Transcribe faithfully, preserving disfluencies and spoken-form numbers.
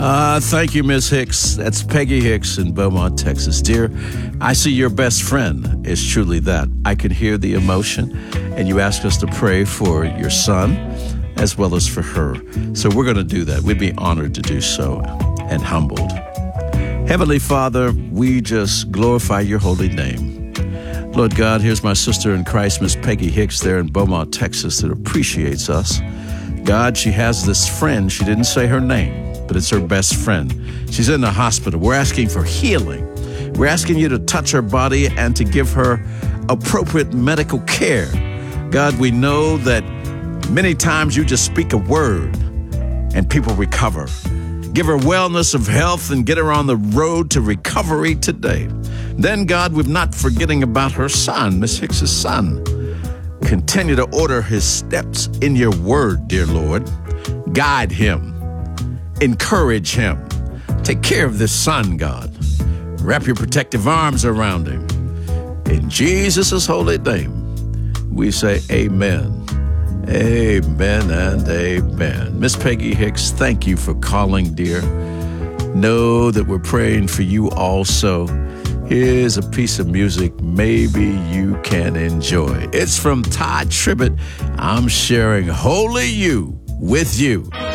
Uh, thank you, Miss Hicks. That's Peggy Hicks in Beaumont, Texas. Dear, I see your best friend is truly that. I can hear the emotion, and you ask us to pray for your son as well as for her. So we're going to do that. We'd be honored to do so and humbled. Heavenly Father, we just glorify your holy name. Lord God, here's my sister in Christ, Miss Peggy Hicks there in Beaumont, Texas, that appreciates us. God, she has this friend. She didn't say her name, but it's her best friend. She's in the hospital. We're asking for healing. We're asking you to touch her body and to give her appropriate medical care. God, we know that many times you just speak a word and people recover. Give her wellness of health and get her on the road to recovery today. Then, God, we're not forgetting about her son, Miss Hicks' son. Continue to order his steps in your word, dear Lord. Guide him. Encourage him. Take care of this son, God. Wrap your protective arms around him. In Jesus' holy name, we say amen. Amen and amen. Miss Peggy Hicks, thank you for calling, dear. Know that we're praying for you also. Here's a piece of music maybe you can enjoy. It's from Todd Tribbett. I'm sharing Holy You with you.